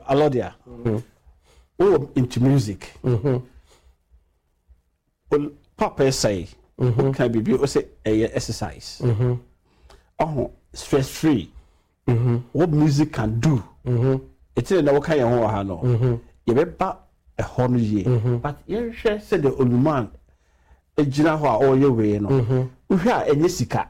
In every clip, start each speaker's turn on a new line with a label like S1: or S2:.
S1: Alodia. Oh, into music. Well, Papa say, can be say exercise. Oh, stress free. What music can do. It's in the kind of hano. You be back a 100 years. But you said the old man. A general all your way, no. We have a Jessica.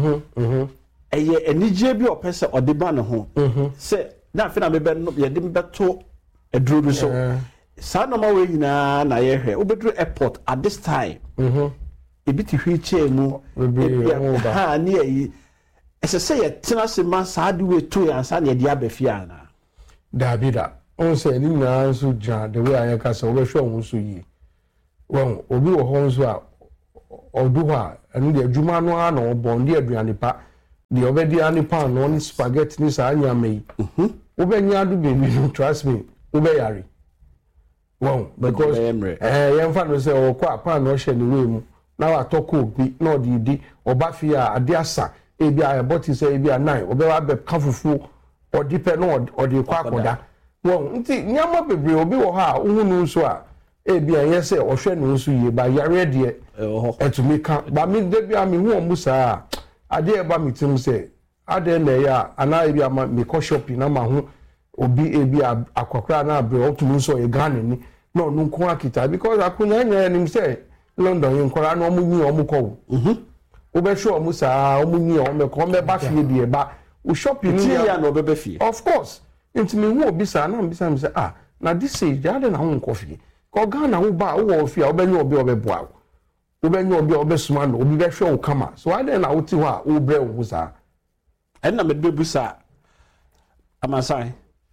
S1: A year, a Nigeria or person or the banner home. Say, that fin I be not yet better a drew so. Son of my way na here. Ubedru airport at this time. A bit of wheelchair no near ye. As I say, a tennis man sad way to and Sunny Diabefiana.
S2: Davida, on say, Nina, so John, the way I can so show ye. Well, Obi or Homes or Duha, and the Jumano or Bondi Adrianipa, the Obedianipa, non spaghetti, Nisanya me. Ubenya baby, trust me, Ubeyari. Well, because young fan say, or quite pan no shed the room. Now I talk be no di or Bafia, a deasa, a body say, a 9, or be a careful or deeper nod or the quackoda. Well, Yama baby will be or ha, who so. Ebia yes or hwe no so ye ba yare de etumi ka ba mi de bia mi hu omusa ade e ba mitim say ade na ya ana ebia ma me ko shopping na ma hu obi ebia akwakra na abre otumi so e Ghana ni no no nko akita because akunya nya nim say London yin kora no omunyi omukọ wo be show omusa omunyi omeko me ba fie de ba wo shopping ni ya no be fie of course ntimi hu obi sa na mbisa mi say na this age ade na hu nko fie Ghana who ba who fear obenyo obi obeboa obenyo obi obesuma no obi be hwe wo kama so I dey na wo ti ho a wo bre wo sa
S1: enna me bebusa amasai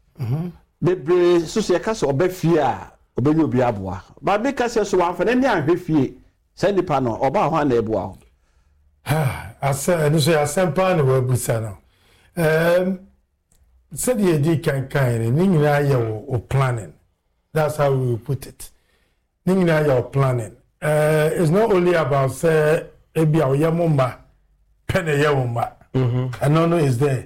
S1: bebre so se ka so obefie a obenyo obi aboa ba be ka se so wan fa na ahwe fie se nipa no oba ho na eboa
S3: asa no so asempa na wabusa no said ye di kan ni nyina ye wo planning. That's how we put it. Ningina your planning. It's not only about say ebi a yamumba pene yamumba. And no is there.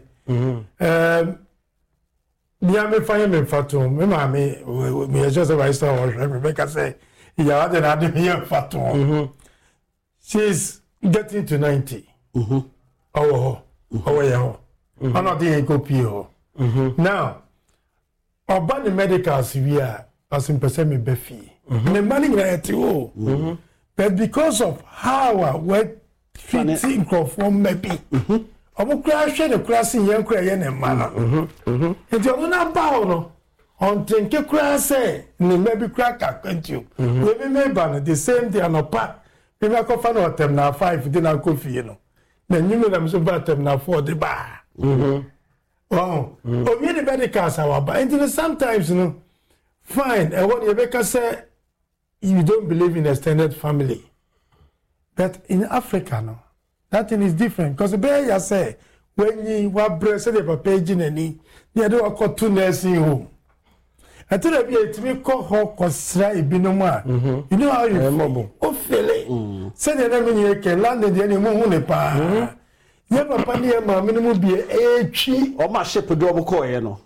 S3: Me fire me fatum. Me mami me just about start Rebecca say ya had another me fatum. She's getting to 90. Oh yeah. I'm not the go now about the medicals we are as in person me befi. The money right but because of how we fitting from maybe. Omo crash the class in young cry and man. And you not bow no. On think you crash say maybe crack at you. We may ban the same day no pa. We make a fan of them now 5 dinner coffee you know. Then you know them so bad them now 4 the bar. Oh, we the medicals our but and sometimes you know. Fine, and what Rebecca said, you don't believe in extended family. But in Africa, no, that thing is different. Because the bear you say, when you were breast of a page in any, you don't call 2 nursing home. I tell you, to me, call her Cosra Binoma. You know how you feel? Oh, Philly. Say the name you can land in the animal pa. You have a penny, my minimum be a tree
S1: or my ship with double coin.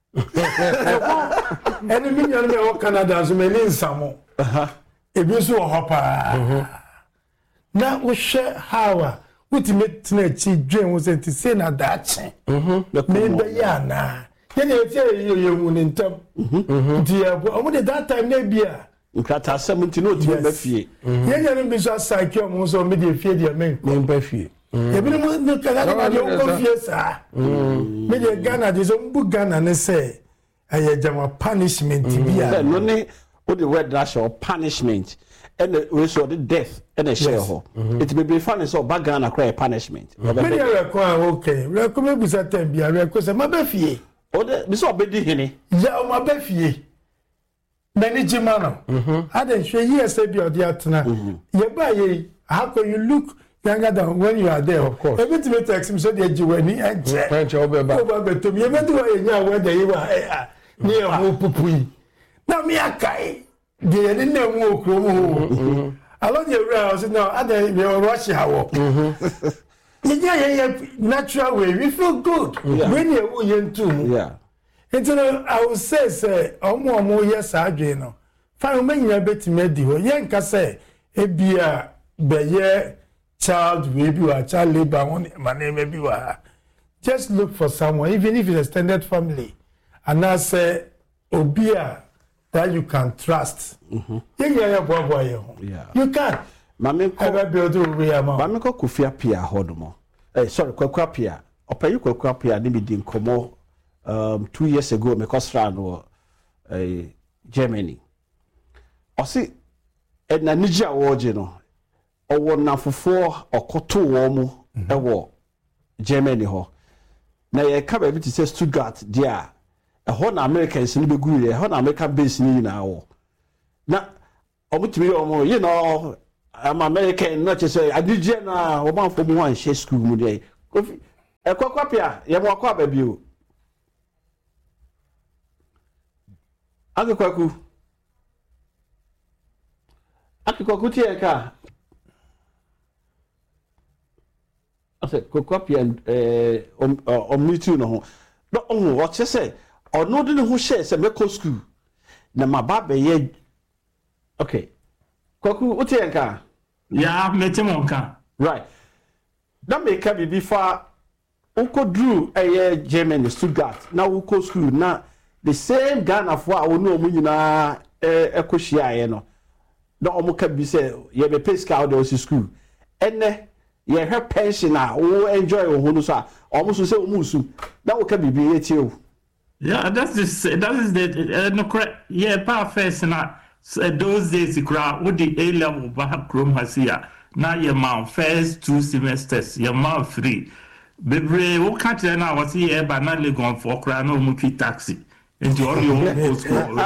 S3: Any million of Canada as many some. If you saw a hopper. Now we share how we make Tinachi dream was to say na that. Maybe yana. Can you tell you won in top? Dear, what that time maybe a
S1: Crata 70 no to be fee.
S3: Yan be so psycho most of media fear their men. Befi. Everyone look at that. Media Ghana, there's a book Ghana and say, I had a punishment.
S1: No, the word dash or punishment, and we saw the death and a share. It may be funny so back Ghana cry punishment.
S3: Many are okay. Recommend with that time be a request. My befi.
S1: Oh, this will be the henny.
S3: Yeah, my befi. Many Jimano. I didn't show you a sabi or the atna. You buy how can you look? Younger than when you are there, of course. Every time text him, so that you were near and French over to me. Even though I know whether you are near Mopui. Now, me a kai, they didn't know who. I love your rouse now, other Russia. Yeah, natural way, we feel good when you're too.
S1: Yeah.
S3: I will say omo yes adwe no fa me nya betime di ho ye nka say ebia beye child we be or child labor one my name be wa just look for someone even if it's extended family and I say obia that you can trust yeah you can
S1: mame
S3: ever build we am
S1: mame ko Kofia Pia hodomo sorry Kwakwa Pia opayi Kwakwa Pia ni bi di nkomo 2 years ago me kosra no Germany osi na nija woje no owo na fofo okoto wo mu ewo Germany ho na ye ka ba bi ti say Stuttgart dia ho na Americans ni begu ye ho na American base ni na wo na omutimi omo you know I'm American not just say adije na wo man fo mu wan share school mu dey Kwakwa Pia ye mo akwa ba bi o Akikwaku tieka ase Kwakwa Pia omnitu no ho no ohu what say ono de ne ho share say meko school na mababa ye okay Kwaku utienka
S4: ya metemonka
S1: right na make bibi fa ukodru Germany Stuttgart na uko school na the same Ghana for a no mu nyina ekohia ye no na omuka bi say ye be pesca out of school enne ye her pension a wo enjoy wo hunu so a omuso say omusu na wo ka bibi yeti o
S4: yeah that is the no correct yeah pa first na those days kra wo the A level ba krom hasia na ye ma first 2 semesters ye ma free bebre wo ka tire na wo say ye ba na legon for kra na omu taxi into all your school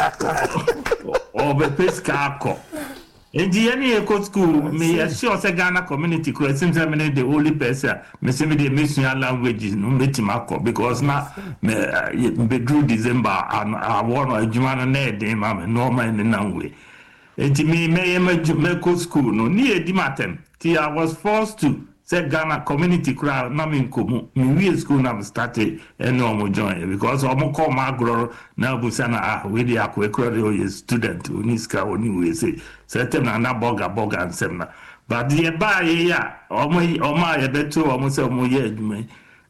S4: or be pesca ko Eji any eco school me sure say Ghana community could seem to be the only person me say me the mission languages no metimako because na me drew December and I want a jumana na dey ma me normal in language. Eji me eco school no ni edi matem ti I was forced to say Ghana community crowd na me nkomu me school na started and no mo join because omo call ma agro na busana we dey akwe student uniska oni we say certain na boga nsem na but the ba ya omo ye beto omo say omo ye adwuma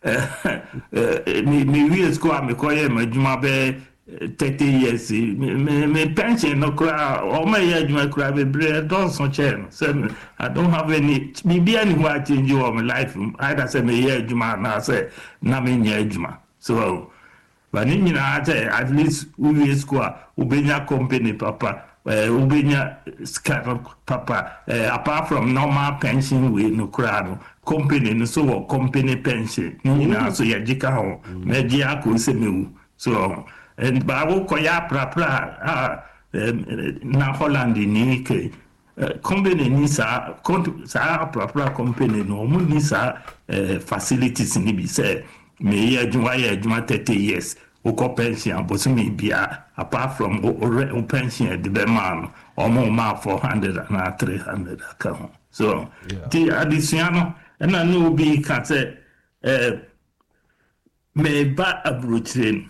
S4: me school am ko ye adwuma be 30 years me pension no kra omo ye adwuma kra be bre don so chen so I don't have any maybe anyone change your life either say me ye adwuma na say na me nya adwuma so but ni na at least we school ubenya company papa ubenya scar papa apart from normal pension we no crowd company no so company pension ni na so ya jika ho me dia ko se mewu so and bawo ko ya pra na Holland ni ke company ni sa pra company no mu ni sa facilities ni bi say me ya juma 30 years uko pension bosumi bia apart from pension the man omo ma 400 and 300 account so the addition and I know be can say me ba abroad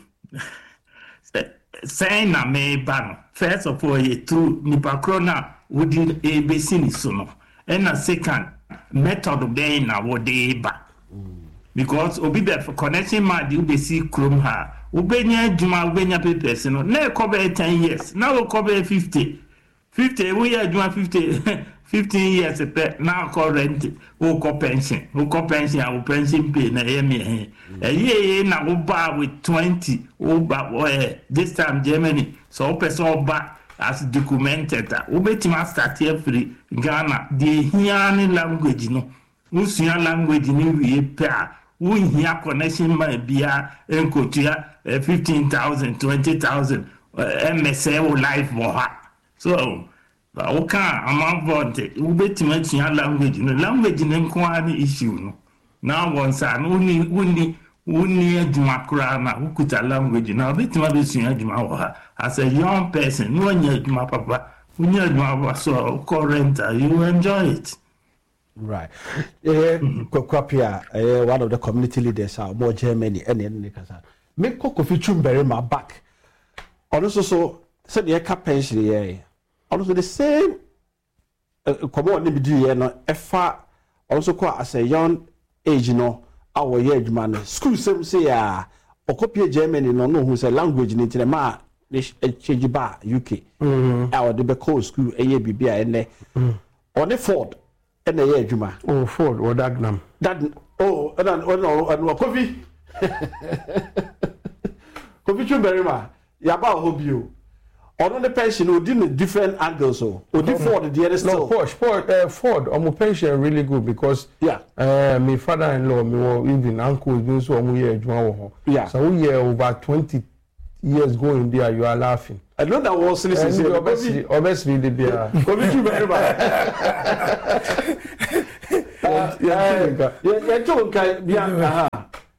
S4: saying na me ban first of all you through nipa krona wodi ABC ni so no and a second method dey na wodi ba because obi be for connection ma di ubesi chrome ha ubenya juma ubenya papers no na ko be 10 years na wo ko be 50 we ya juma 15 years pe na ko rent wo ko pension a pension pay na ye na wo ba with 20 wo ba this time Germany so person ba as documented wo betima start here free Ghana the here language no usua language ni wie pe a wo hia connection ma bia enkotua 15,000 20,000 MSA wo life wo ha so o kan amavonte wo betima tua language no nko ani issue no na wonsa no uni adwuma kra na ukuta language na betima be tua adwuma wo ha as a young person no nya adwuma papa unya adwuma so current you enjoy it.
S1: Right. Kwapia, one of the community leaders are more Germany and kasa. me Kofi Chumbere my back. Also so said the pension yeah. Also the same come on be do no efa also quite as a young age no our age man school some say okopie Germany no who say language ni tire ma change ba UK our the be school bibia ene on the Ford ene ye adwuma
S2: Ford or Dagnam
S1: and Kofi Chumbere ma ya ba hobio on the pension we did different angles so we did Ford the other still
S2: Ford my pension really good because my father-in-law me even uncles been so so we over 20 years going there you are laughing
S1: I know that was listening
S2: obviously the beer
S1: Kofi Chumbere ma yeah tonka bia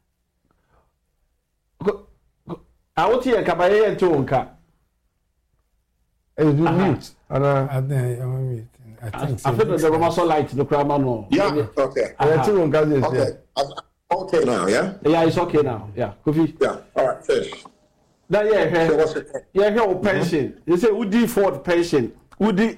S1: I want to kabaye tonka
S2: is mute and
S3: I think
S1: I feel the Romaso light no crama no.
S5: Yeah, okay. Okay now, yeah?
S1: Yeah, it's okay now. Yeah. Kofi.
S5: Yeah. All right, finish.
S1: That
S5: So what's it?
S1: here pension. You say Udi Ford pension. Udi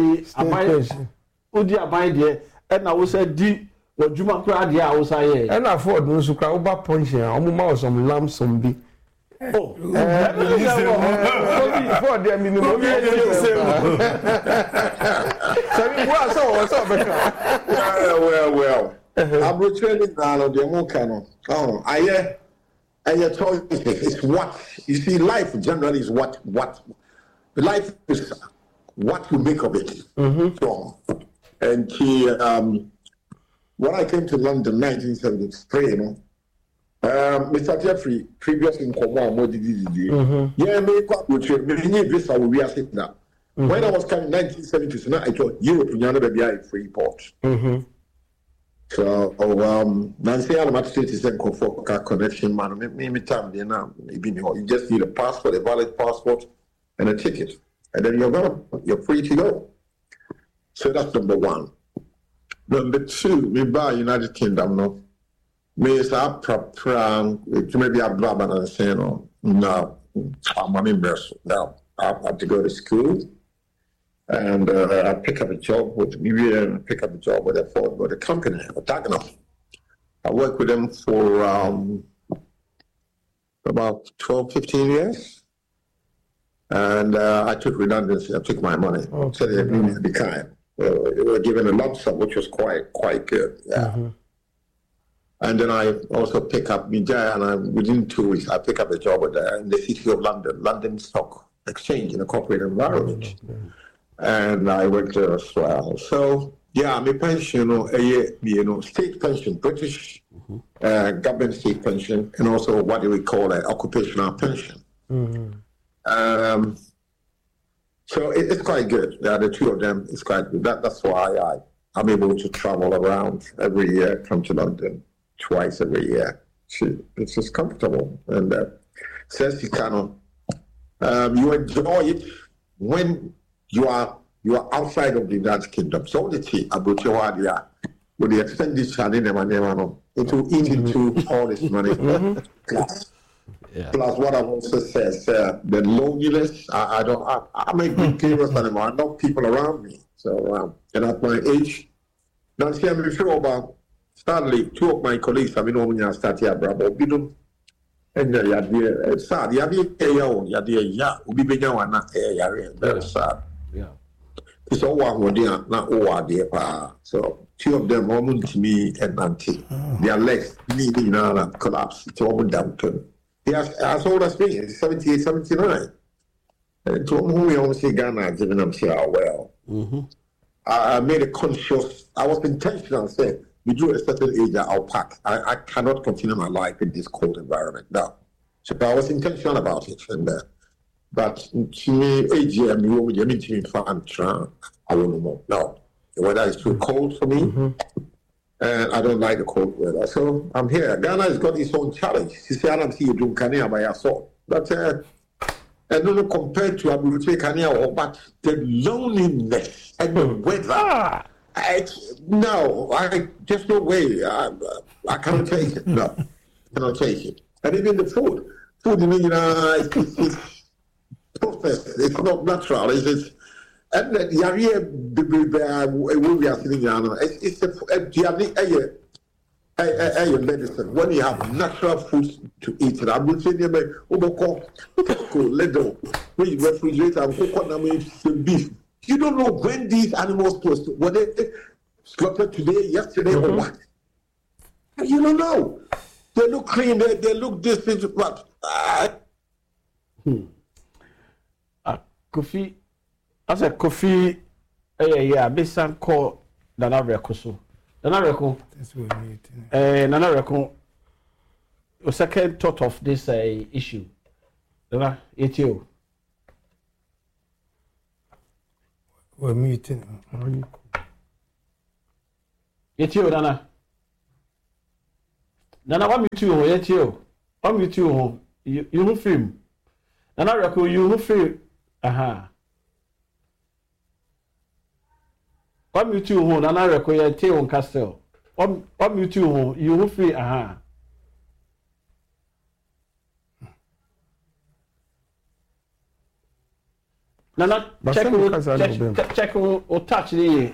S1: abide there and I was say di Juma kra dia I was say
S2: and afford no so kra over pension omo ma some lamb some bi.
S1: Oh,
S2: for the minimum.
S5: Well. I'm returning now. The Mokano. Oh, I told you it's what you see. Life generally is what life is. What you make of it. So, and when I came to London, 1973, you know. Mr. Jeffrey, previous in Koma, yeah, me visa we are sitting now. When I was coming 1970s, now I thought Europe in Yana free port. So, Nancy Alamat State is a connection, man. Me time there now. You just need a passport, a valid passport, and a ticket, and then you're free to go. So that's number one. Number two, we buy United Kingdom now. Me sa maybe a blab and say no, I'm an embarrassed. Now I have to go to school, and I pick up a job with a Ford with a company, a Dagenham. I worked with them for about 12, 15 years, and I took redundancy. I took my money. So they agreed me to be kind. They were given a lump sum, which was quite good. Yeah. And then I also pick up within 2 weeks, I pick up a job in the city of London Stock Exchange in a corporate environment. And I worked there as well. So, yeah, my pension, state pension, British government state pension, and also what do we call an occupational pension. So it's quite good. The two of them is quite good. That's why I'm able to travel around every year, come to London twice every year. It's just comfortable, and says you cannot. You enjoy it when you are outside of the United Kingdom. So the tea about your idea with the expenditure in them, it will eat into all this money. Plus, what I've also said, the loneliness. I'm a good curious animal. I know people around me. So, and at my age, now see, I'm sure about. Sadly, two of my colleagues have been on your start here, Bravo. Bidum and sad. Very sad.
S1: Yeah.
S5: It's all one dear, not all dear. So two of them woman to me and auntie. Their legs needing collapse. It's all downturn. He has as old as me, 78, 79. And to whom we almost say Ghana giving them well. I made a conscious, I was intentional saying, we do a certain age, I'll pack. I cannot continue my life in this cold environment now. So I was intentional about it. And but to me, age, I mean, I won't know. No, the weather is too cold for me, and I don't like the cold weather. So I'm here. Ghana has got its own challenge. You see, I don't see you doing Kenya by yourself. But and then compared to Abuja Kenya, but the loneliness and the weather. Just no way. I cannot take it. No, cannot take it. And even the food. food in it's processed. It's not natural. It's and the area we are sitting down. It's a medicine. When you have natural foods to eat, I'm going to say Lidl, when you refrigerate and coconut beef. You don't know when these animals were they slaughtered today, yesterday, or what. You don't know. They look clean. They look distant, but
S1: Kofi, as a Kofi, Bisan call Nana Rekoso. Nana Reko. Nana Reko. The second thought of this issue. Nana, it's you.
S3: We're meeting.
S1: It's you, Nana. Nana, what meet you? It's you. What meet you? You who film. Nana Reko, you who film. Aha. What meet you? Nana Reko, you take on Castle. What meet you? You who film. Aha. Nana, check or touch the.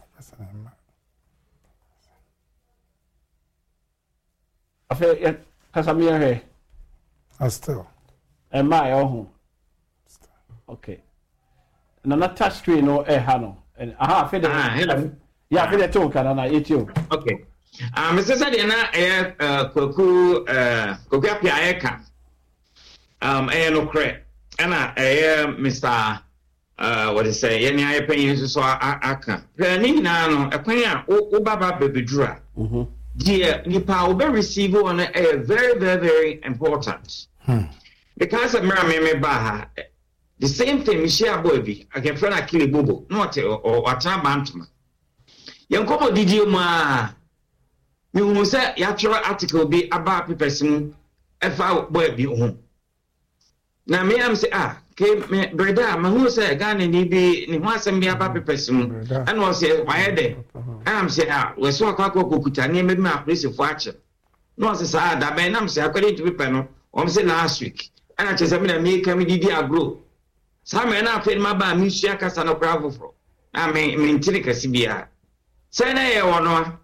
S1: I feel Casamia here.
S3: Still.
S1: And my own. Okay. Nana touch screen or a hano. And I feel yeah, I feel the talk and I eat you.
S6: Okay. Mr. Sadiana, Koku Piaeka. No credit. And Mr. What is say? Any opinions so I can. Nino, a queen, Baba Baby Dra. Dear, Nipa will receive on a very, very, very important. Because of Mary Baha, the same thing, Michelle Boyby, I can friend Akili Bobo, not or Watan Bantama. Young couple did you ma? You will say, your article be about the person if I Boyby home. Now, me, I'm say, Breda, my who say, Ghana, ni be, ni was me about the person, and was say, why they? I'm say, we saw a quack near me, my place of watcher. No, I say, that by nam say, according to the panel, say last week, and I just make a media grow. Some men are paid my bad, Miss Yakas and a bravo for. I mean, Tilika Sibia. Send a or no.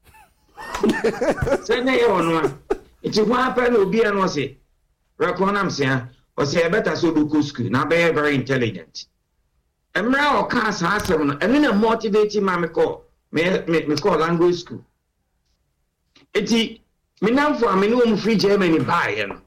S6: Send a or no. It's a one pen will be an was it. Raconam say, or say, I better so do school, now very intelligent. And now, cast has and then a motivating mammy call. Me call language school. Eti me now for a minimum free Germany buy him.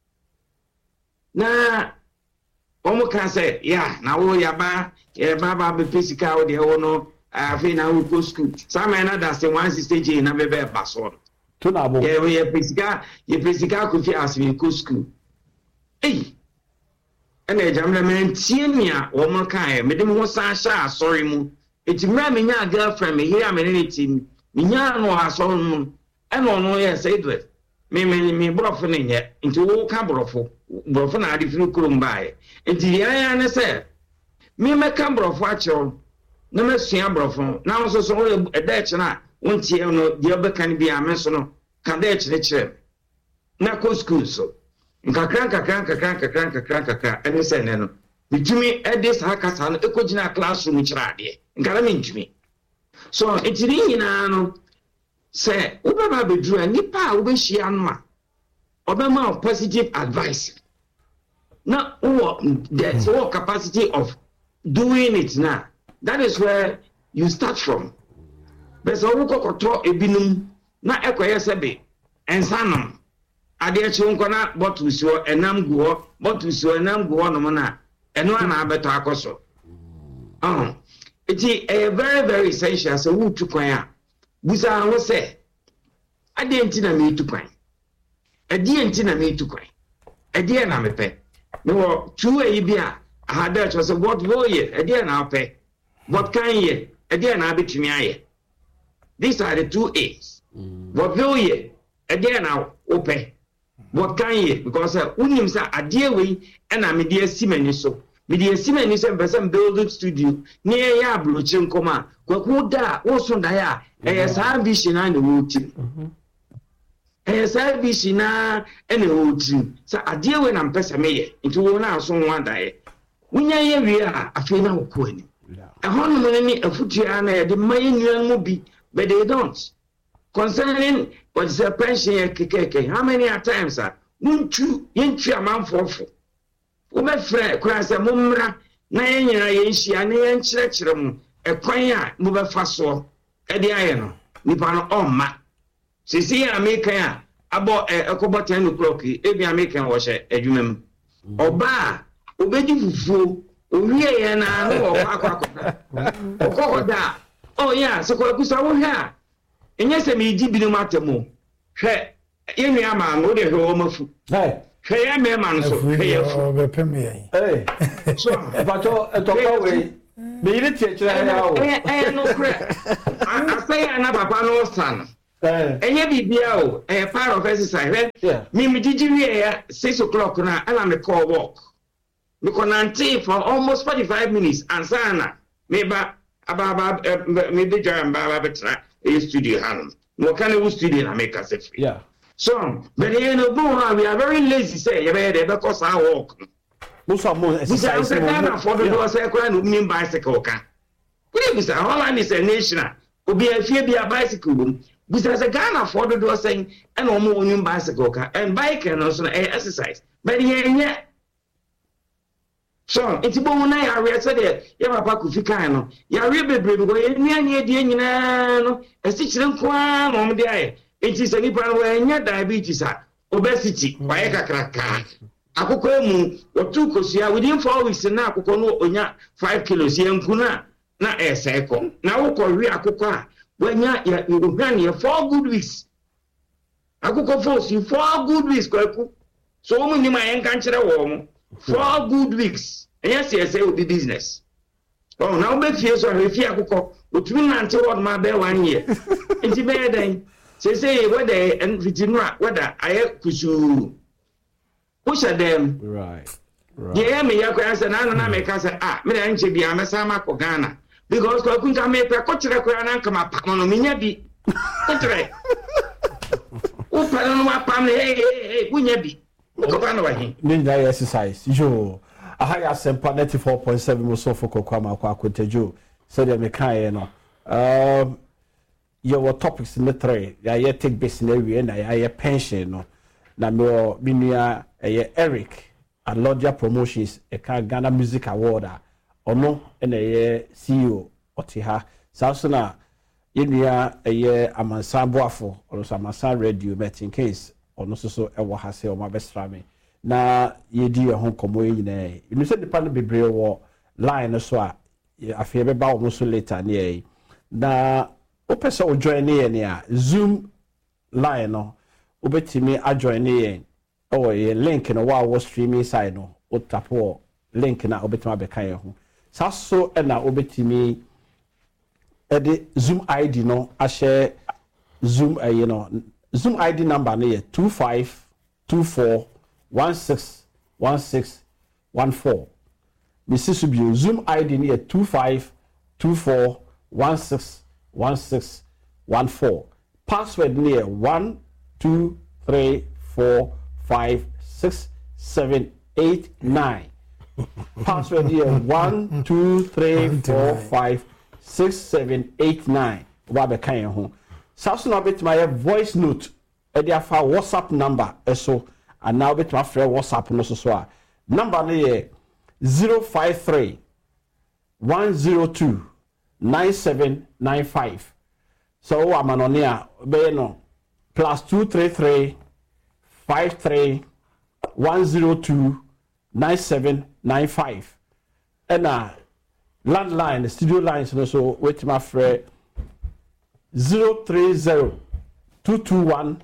S6: Na omo can say, yeah, now we are baba be physical the ono afi na we go school. Some man that say one stage in a baby password.
S1: To na bo.
S6: Yeah, we physical could fi as we go school. Hey. And the gentleman tienia omo kan me dem ho san sha sorry mu. Eti mra me nya girlfriend me here me ne team. Me nya no aso mu. E no yes Edward. Me brofo ne nye. Nti wo ka brofo na ade firi kurom bae. Nti ya ne se me ka brofo a chewo. Na me sua brofo. Na so so e da eche na wontie no de obeka bi ame so no. Ka da eche ne kire. Na ko school so. Nkakra. Ene se ne no. Bitumi edis hakasa no ekogina classroom kire ade. Nkara me ntumi. So etiri nyina no say ubaba bedru anipa ubehia no a obema positive advice. Now there's no capacity of doing it now. That is where you start from. But so we kokoto ebinum na ekoye sebe ensanum ade achi nko na bottle so enam guo no na eno na abeto akoso. It is a very, very essential. So, who took my Busa was say, I didn't know me to cry. A dear tina me to cry. A dear na me pay. No, true Abia. I had that was a what lawyer, a dear now pay. What kind ye? A dear now be to me. These are the two A's. What lawyer? A dear now, pay. What kind ye? Because Unim sa a dear way, and I'm a dear Simon so. Media Simon is a person building studio near ya Bluchin Coma. Kwakuda, also dia, a vision and the routine. SIBC na ene otim sa ade we na mpesa meye nti wo na aso nwada ye wonya ye wie a afi na wo ani ehon no ni afutua na ye de maye nuan mu bi but they don't concerning what is a pension kekeke how many times are munchu yenchu amanfofo wo be frɛ kura se mumra na ye nyina ye nhia na ye nkyerɛkyerɛ mu ekwan a mu be fa so e de aye no nipa no omma sisi American abo ekobo 10 o'clock ebi American wo hye adwumam oba obeji fufuo owie ye na no akwa okokoda oh yeah so ko kusa wo ha enye se me ji binu matemo hwe ye nua ma no de hwe o mafu hwe ya me ma no so hwe ya fu
S3: be pem ye
S1: so bato etoka we me yire tie kire ya o
S6: no kre asay na papa no san enye bibia o part of exercise me mjiji wie ya 6 o'clock na ala me call walk me konante for almost 45 minutes ansana me ba aba me de jam ba betra a studio hanum no can we studio na make us free so but you know we are very lazy say you be because I walk
S1: most of more exercise
S6: no for the do say kwa no me bicycle kan we be say Holland is a national obi afie bi a bicycle bum because a Ghana for the door saying and omo onyum bicycle car and bike and also exercise but yeah so it's bo na ya re say there ya papa ku fika no ya re bebre go ye nua die nyina no esi kire nkoa no mo de aye enti se nipa no enya diabetes obesity kwaye kakraka akoko emu otu kosia within 4 weeks na akoko no onya 5 kilos ye nkuna na eseko na wo ko wi akoko a wanya ya Uruguay 4 good weeks akoko force 4 good weeks kwaku so wo ni ma yen kan kire wo mo 4 good weeks yes yes will be business oh now be fie so refie akoko otumi nante word ma be 1 year enti be den say whether and vitinua whether aye kusu push them
S1: right
S6: yeah me ya kwa say na me ka say me na nche bia me sama ko Ghana because ko kunta me pe ko kire ko na nka ma pa no me nya bi kotre o pa no ma pa me hey kunya bi ko pa no wa hin
S1: ninja exercise yo ahaya sempa 94.7 mo so for kokwa ma kwa kotajo so de me kan no your topics in the 3 ya ye take base na wie na ya pension no na me binua Eric Alodia Promotions e ka Ghana Music Award ono na ye CEO otiha saso na yenua amansa boafo ono so amansa radio bet in case ono so ewo ha se o ma bestra me na yedi ho komo nyina inu se depa no bebre wo line so a afie be ba wo so later ne na opese o join ne a Zoom line no obetimi a join ne ye link no wa streaming side no o tapo link na obetimi be kan ho saso na obetimi ede Zoom ID no a share Zoom Zoom ID number no ye 2524161614 Mrs. Bio Zoom ID no ye 2524161614 password no ye 12345678 password here 12345678 wa be kan ho saso na bit my voice note e dia fa WhatsApp number eso and now bit my free WhatsApp no so a number no here 053 102 9795 so wa manonia be no +233 53 102 9795 and landline studio lines no so with my friend 030 221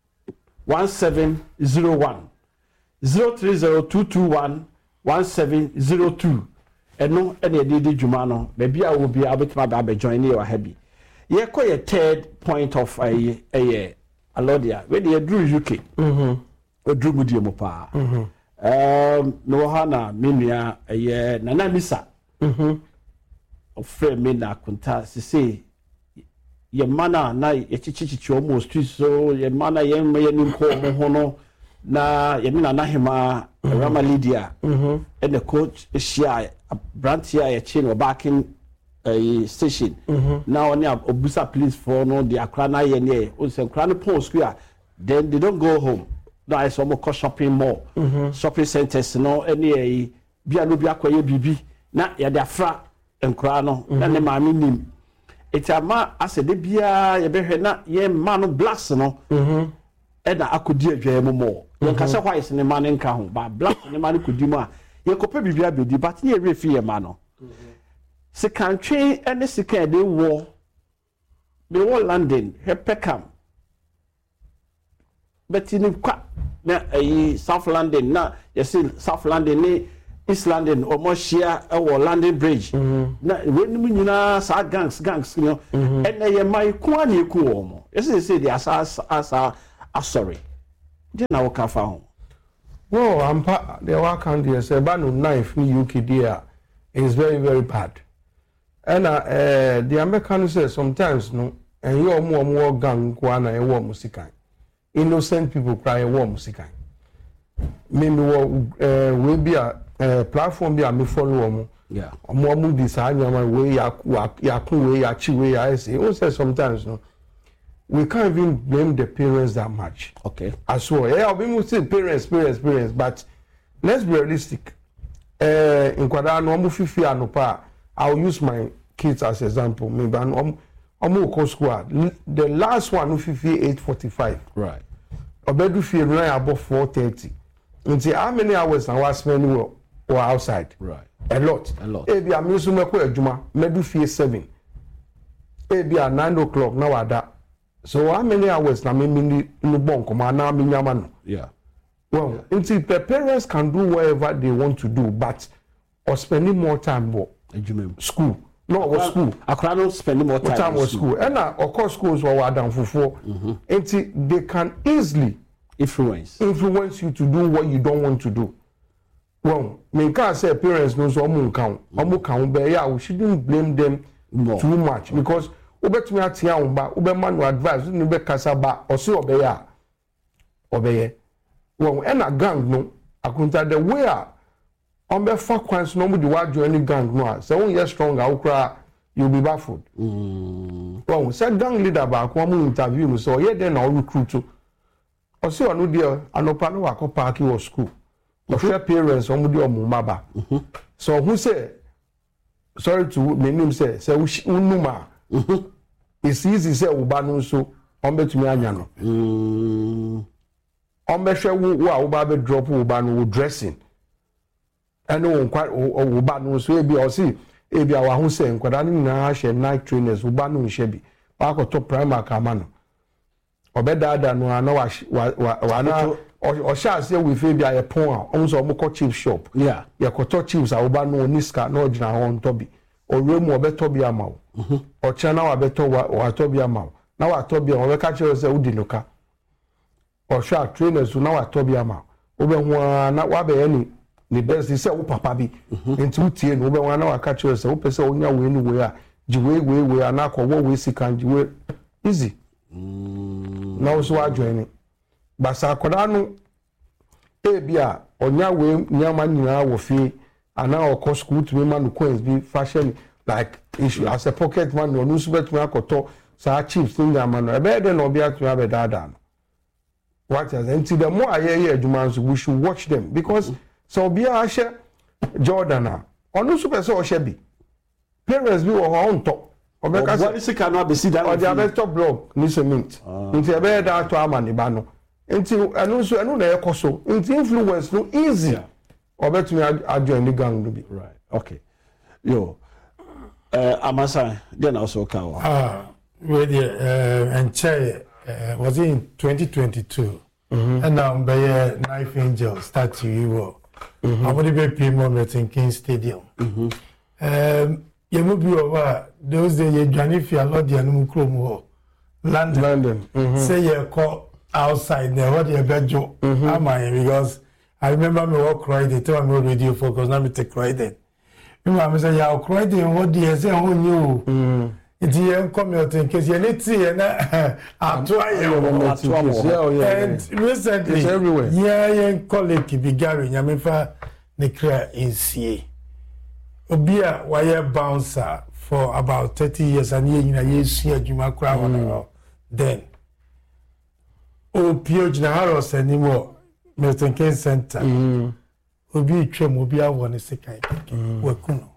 S1: 1701 030 221 1702 and no any did juma no maybe I will be able to join you happy ye ko ye third point of a alodia when you drew UK drew mudium pa no hana minia nana misa of frame me na kunta se your mana na ye chichichi almost so your mana ye nim ko mo ho no na ye mina na hema Rama Lydia and the coach share brand here ye chain or back in station now on obusa police for no the Accra na ye ne o se Accra no pon square then they don't go home that is almost shopping mall shopping centers no any bia no bia kwaye bibi na ye de afra enkra no na ne maami nim etama ase de bia ye behwe na ye ma no blacks no e na akodi adwa mu mo ye kasa why is ne ma ne nka ho ba black ne ma ne kodi mu a ye kopa bibia bedi but ye refi ye ma no se kantwe ene sika de wo be wo London he Peckham but ni kwa na South London na ye see South London ni East London almost share our London Bridge. Na when we nyina sa gangs you know and na ye mai kwa na eku omo. Yes they say they are sorry. Then na waka fa ho.
S2: Well, the work and the say ba no knife ni UK there is very very bad. And the Americans say sometimes no and you more gang kwa na e wo musikan. Innocent people cry e wo musikan. Maybe we be a platform be a me follow omo
S1: yeah
S2: omo di sa nyama we ya kun we ya chi we ya say we say sometimes no we can't even blame the parents that much
S1: okay
S2: as well yeah we must say parents but let's be realistic in kwada no omo fifi anopa I'll use my kids as example maybe omo ko school the last one no fifi 8:45
S1: right
S2: obedu fie no above 4:30 until how many hours I was spending or outside
S1: right
S2: a lot ebi am yusu meko adwuma medu fie 7 ebi at 9 o'clock now ada so how many hours na me no bonko ma na me nyama no
S1: yeah
S2: well until the parents can do whatever they want to do but or spending more time school no school
S1: Accra no spending more time
S2: with school and of course schools were down for until they can easily influence you to do what you don't want to do. Well, me can't say parents no so omo kan be ya we shouldn't blame them too much because obetumi atia umba obema no advice ni be kasa ba o se obeye well and a gang no akunta the way on be fa kwans no mu di wa join any gang no so when you strong akura you'll be baffled well say gang leader ba ko mu interview no so ye dey na recruit o se onu dia anopa no wa ko park your school of your parents on the maba. So who say sorry to me name say unuma. It's easy say ubanu so on bet me anyano. On be share wo uba be drop ubanu dressing. And no quite ubanu so ebi o see ebi awa hu say nkwada ni na share night trainers ubanu nshebi. Ba ko top primer kamano. Obedada no ana wa na or shall say we feel be a pon also moko chief shop
S1: yeah
S2: ya koto chiefs a oba no niska no gina on tobi or remu obeto bi amaw or chana wa beto wa tobi amaw na wa tobi o be ka chere say udi noka or shark trainers na wa tobi amaw obe ho na wa be ni best say wo papa bi enti utie no obe ho na wa ka chere say wo pese onya we ni we a jiwe anako wo we sikan jiwe easy na wo so adwene basa akoda no ebia onya we nyama nyina wo fi ana okọ school to me man coins be fashion like issue as a pocket man no nusu betumi akoto sa chips thing man no ebe de no bia to be dada no what is until the more aye adwuma so we should watch them because so bia ahye Jordan onusu pese o hye bi parents bi wo ho onto obeka
S1: what is can not be see that
S2: or the best blog ni cement nti ebe da to amani ba no nti anu na ekoso nti influence no easy obetumi adjoin the gang no be
S1: right okay yo amasa then also can
S3: with and chair was in 2022 and now by Knife Angel statue you I would be people in King Stadium you move over those days you journey for a lot the animal chrome London say you call outside there what you bet you because I remember me walk right they tell me radio focus now me take right then remember me say yeah cry then what do you say who knew It's here community because you need to see and and recently
S2: it's everywhere.
S3: Yeah, colleague be Gary Yamefa Nekra in CA. Obia wire bouncer for about 30 years and you see a Juma crown then. Oh, Pio Jinaharos anymore, Milton Keynes Center. Obi Trim, Obia one is a kind of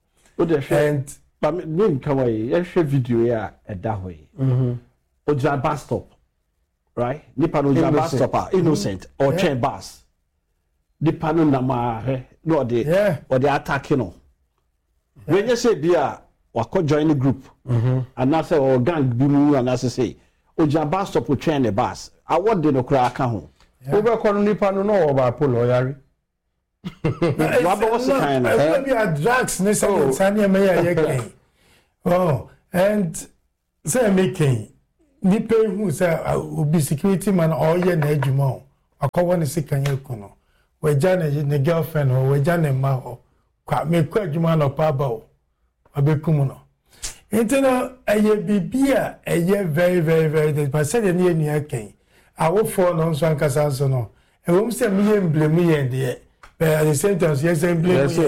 S3: and
S1: but me come away, I share video here at that way. Oja bus stop, right? Nipa no bus stop, innocent or chain bus. Nipa no nama, no the or the attacking no. When you say dear, wako join the group, and I say or gang bimu and I say, Oja bus stop will train the bus. I want the no crack home.
S2: Over kon nipa no no over polo yari.
S3: What's the kind of maybe a drugs necessarily may oh, and say making nipe who say be security man or ye na adwuma o akọ ne sikan ye kuno we jane ne girlfriend or we jane ma o kwa me kwa adwuma no pa ba o abekum no intino eye bibia eye very the person ne ye nia kan awo for no so ankasa so no e wo se me ye blame ye de at the same time yes blame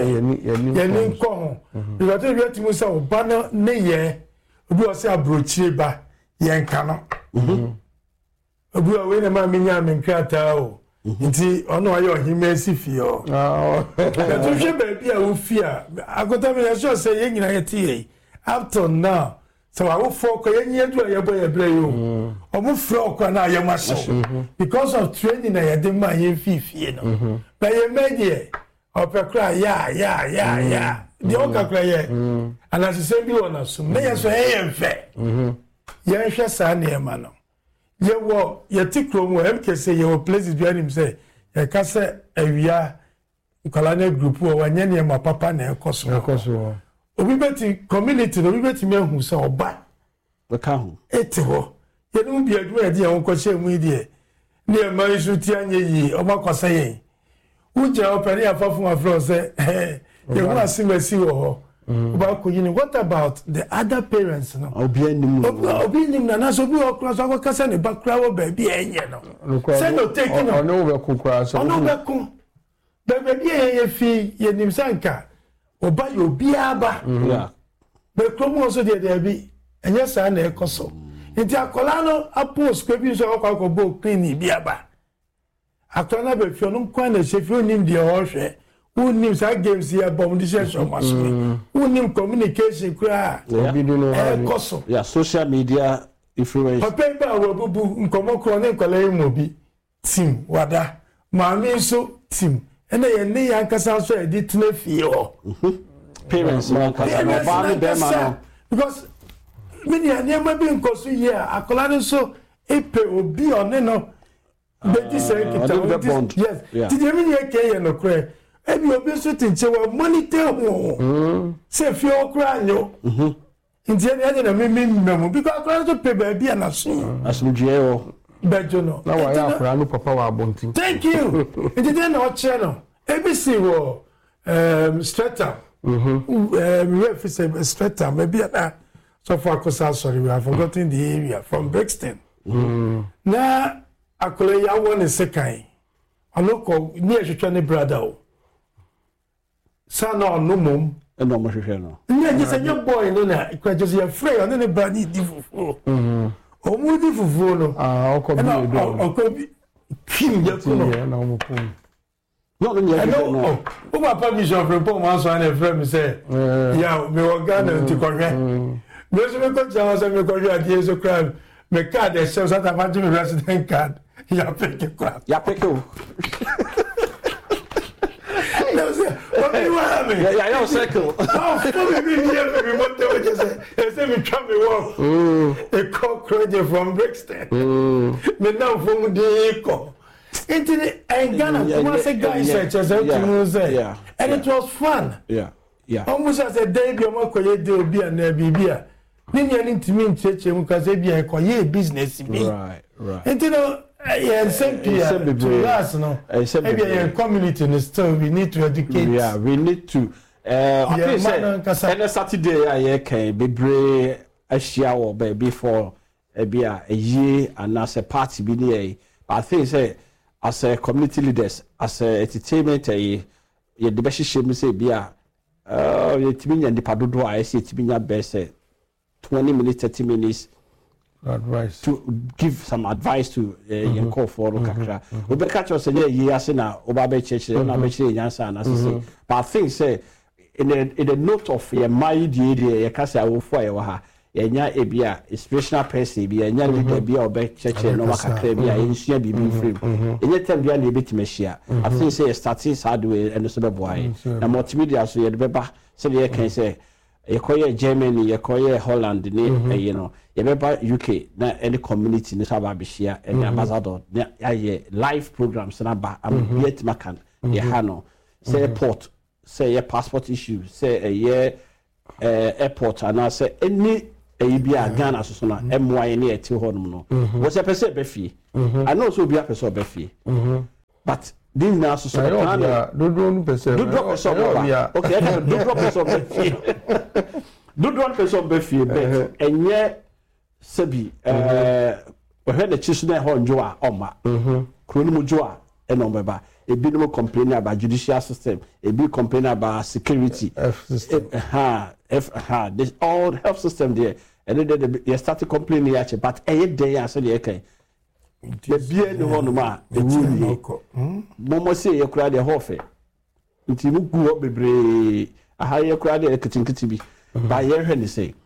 S3: ye ko because we ati musa oba no ne ye obi o se abrochire ba ye nka no obi o we na ma menya me nkrata o nti ono ayo hime sifi o to hwe ba bia wo fi a agota me so say ye nyina ye tie up to now so I will focus ye nyedu ye boy ebre yo omo fro kwa na ye maso because of training na ye de ma ye fifie no na ye media opekra ya the okakra ye and as say bi wona so me ye so ye mfe ye hwe sa na ye ma no ye wo ye tikrom wo MK say ye wo places bi anim say ye ka say awia nkolane group wo wanye ne ma papa na ekoso obi beti community no obi beti me hu se oba
S1: we ka hu
S3: etewo ye no bi aduma de won ko she mu die ne e ma isu ti anye yi o ma kwasa yen uja opere afafu afro se ye hu asimasi wo ho oba ko yini what about the other parents no
S1: obi anim
S3: na so bi okra so akasa ne bakra wo ba bi enye no say no take no
S2: ono be kukra so
S3: ono be ku be bi ye fi ye nim sanka oba yo biaba be kromo so de bi enye sa na ekoso nti akola no apos ko bi so akwa bo clean biaba akola be fi onu kwa na chefi onim de o hwe unim sa games ya bom di se so maso unim communication kura
S2: obi do no
S3: ekoso
S1: social media influence
S3: papa ba wo bubu nkomo kro ne nkola imo bi team wada maami so team ena ye ne ya nkasa so edit na fie o
S1: parents nkasa no ba me be ma no
S3: because many never been nkoso here akola so epe obi one no be this yes did you mean you can no kre ebi obi so tinche wa monitor ho se fie okra nyo nti ene na me memo because akola so pe ba bia na so
S1: asumdue o
S3: bejo no
S2: na wa ya akra no papa wa abonti
S3: thank you nti den na o che no ABC wo strata we have said strata maybe so far cause sorry we have forgotten the area from Brixton na akole ya won sekai onoko ni ehwetwa ne brother o sana no mum
S1: no mo hwehwe no
S3: ni agese nye boy no na ikwaje ya frey on ne brother ni difufu o mu difufu no okobi kim ya kuno
S2: na o mu kun
S1: no
S3: no o ma pa bishop report ma so na frame say ya me organ nti kohwe me so me ko jaw so me kohwe adie so crime me card e show that I me resident card ya pick crap
S1: ya pick o
S3: no say what do you want me
S1: ya yo circle
S3: oh for me here me what do you say me try me walk a cockroach from Brixton me now from the eco into and Ghana once a guy said and it was fun almost as a day be mo koye de obi an na bibia ni any ntimi ncheche mu kaze bia koye business bi
S1: right
S3: into no to last no maybe community in still we need to educate
S1: we need to I think say Saturday I can be brave ahyia wɔ baabi for ebi a year and as a party bi ne I think say as a community leaders as a entertainment ye de be hyehyɛ mu say bi a yɛtumi nya nipa dodo a ɛsɛ yɛtumi nya bɛsɛ 20 minutes 30 minutes
S2: advice
S1: to give some advice to your call for kakra we be catch us say ye ase na oba be kyerɛkyerɛ na be kyerɛ nyansa na say but I think say in the note of your mind ye kasa awofo a ye wa ha yenya ebia inspirational person bi yenya leader bi a obe kyerɛkyerɛ no makakra bi a yensua bibi frame enye time bia na ebetime hyia I think say starting sad way and so be boy na multimedia so ye de beba say ye kan say yekoye Germany yekoye Holland ni you know yebeba UK na any community ni saba be share any ambassador na aye live programs na ba am yet makan ye ha no say port say your passport issue say a airport and say any bia Ghana so na MY ni eti ho no wo se pese be fie I know so bia pese be fie but this now so
S2: do drone person
S1: okay do drop person be fie do drone person be fie but enye sabi we had the chisu na ho njo a oma kro no mu jo a e no beba ebi no complain about judicial system ebi complain about security
S2: system
S1: this all health system there and then they started complaining actually but day I said okay the beer no one ma momo say you kura the hofe nti mu gu bebre aha you kura the kitinkiti bi ba ye hwe ni say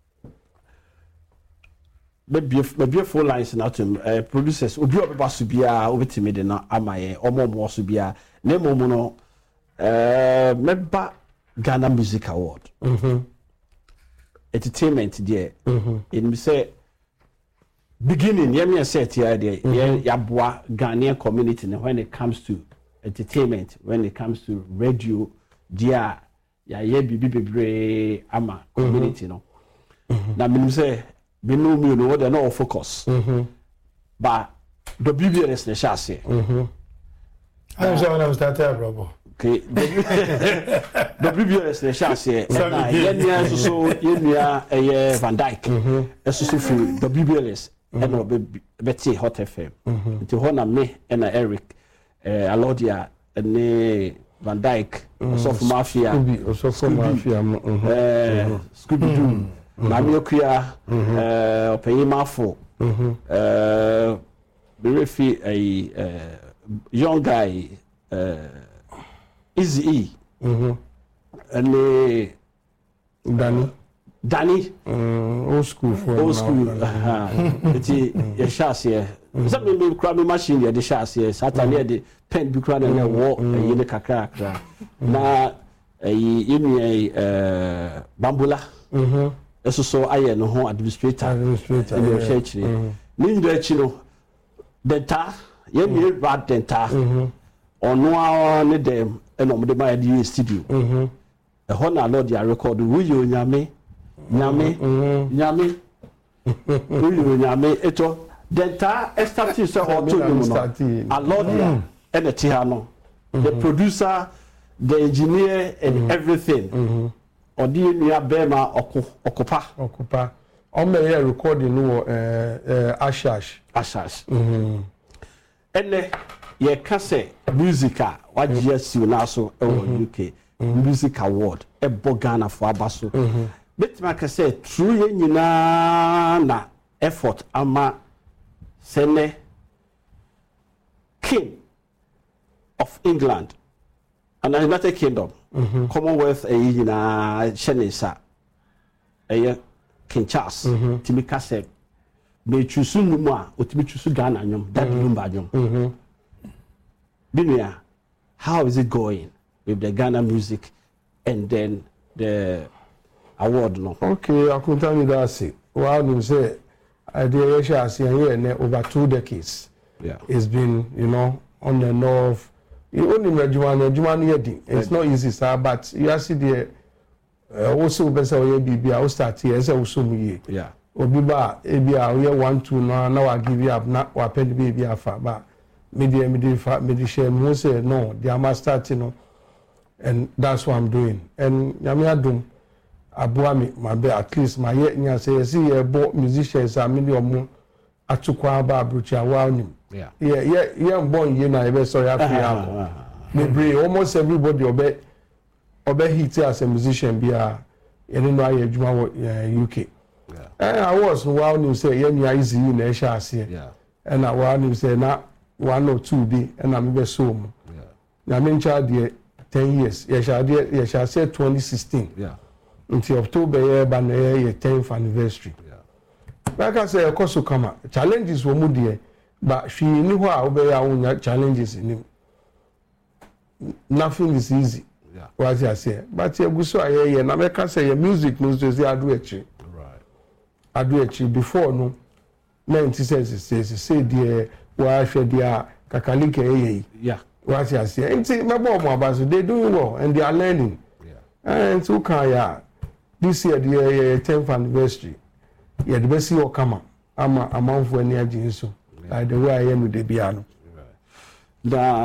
S1: maybe full lines na to producers obi obeba so bia obetimi de na amaye omomo so bia na momo no meba Ghana Music Award entertainment there in me say beginning me set here there yaboa Ghanaian community when it comes to entertainment when it comes to radio dia ya ye bibi bebre ama community no na me say be no me no they no focus but the BBLS na shase
S3: I'm sure when I started bro
S1: okay the BBLS na shase na yenya so yenya Van Dyke so free the BBLS and no Betty Hot FM to ho na me and Eric Alodia and Van Dyke so Mafia Scooby Doo Mami Okuya Opeyimafo very a young guy Easy E and Danny
S2: old school
S1: eti ye shase some me crab machine ye de shase Saturday de pen bi kra na wo ye ne kakra kakra na yemi Bambula eso so aye no ho administrator in the church ni ndo achi no denta yemi bad denta ono a ne dem eno mo de ma di studio e ho na Lord ya record wo yo nyame uyu nyame eto denta estati so hoto ni no Alodia and the no the producer the engineer and everything odi nua bema okopa
S2: o me here recording no ashash
S1: ene ye ka say music a wagye siu na so UK Music Award e Ghana for abaso betima ka say true ye nyina na effort ama sene King of England and the United Kingdom Commonwealth nyina Chenesa King Charles timika say me chusu numu a otimi chusu Ghana nyom that number nyom Binia, how is it going with the Ghana music and then the award no?
S2: Okay, I could tell you that. Well, you say, I did here over 2 decades.
S1: Yeah,
S2: it's been, on the north. You only Juman, it's not easy, sir, but you see the also better BB, I will start here, also me.
S1: Yeah,
S2: Obiba, Abia, we 1 2 now I give you up, not what penny baby afa, but media share say no, they are starting, and that's what I'm doing. And Yamiadum, aboa me mabe at least my nya say see ye bo musicians a me omo atukwa ba abrochi awa nim yeah born ye na ebe so ya free am me almost everybody obe hit as a musician bia ene no aye adwuma wo UK I was wow nim say ye nya easy na e sha ase and I wow nim say na 1 or 2 day and I'm be so mu na me ncha de 10 years ye sha say 2016 until October year ba na ye 10th anniversary. Like I say, of course, come challenges were more dear, but she knew how obey our challenges in him. Nothing is easy. What I say, but you go so I and America say music knows to say I do it. Right. I do it before no. 90 says say dear why should dear kakalike yeah. What I say, and see my mom they doing well and they are learning. And so kaya this year the 10th anniversary. Yeah, the best you come ama amount for any agency. Like the way I am with the piano.